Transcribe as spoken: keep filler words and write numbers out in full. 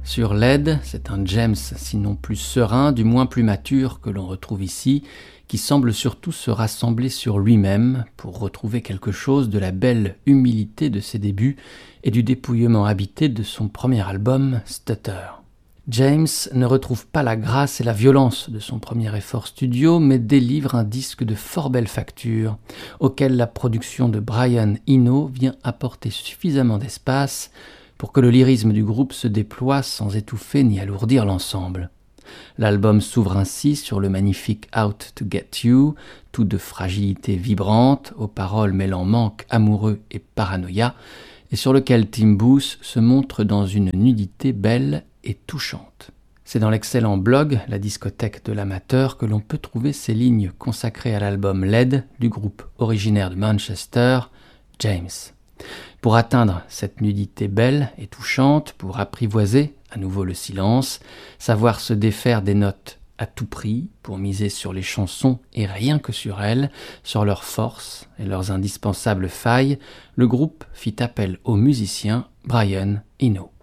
Sur Lead, c'est un James sinon plus serein, du moins plus mature que l'on retrouve ici, qui semble surtout se rassembler sur lui-même pour retrouver quelque chose de la belle humilité de ses débuts et du dépouillement habité de son premier album, Stutter. James ne retrouve pas la grâce et la violence de son premier effort studio, mais délivre un disque de fort belle facture, auquel la production de Brian Eno vient apporter suffisamment d'espace pour que le lyrisme du groupe se déploie sans étouffer ni alourdir l'ensemble. L'album s'ouvre ainsi sur le magnifique Out to Get You, tout de fragilité vibrante, aux paroles mêlant manque amoureux et paranoïa, et sur lequel Tim Booth se montre dans une nudité belle et touchante. C'est dans l'excellent blog La discothèque de l'amateur que l'on peut trouver ces lignes consacrées à l'album Lead du groupe originaire de Manchester, James. Pour atteindre cette nudité belle et touchante, pour apprivoiser à nouveau le silence, savoir se défaire des notes à tout prix, pour miser sur les chansons et rien que sur elles, sur leurs forces et leurs indispensables failles, le groupe fit appel au musicien Brian Eno.